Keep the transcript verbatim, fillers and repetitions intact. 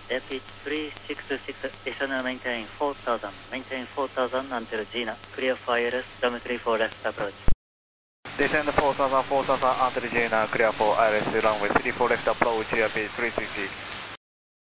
Airpitch three six six, descend maintain four thousand, maintain four thousand until Gina, clear for I L S, runway three four left approach. Descend four thousand, four thousand until Gina, clear for I L S, runway three four left approach, Airpitch three six six.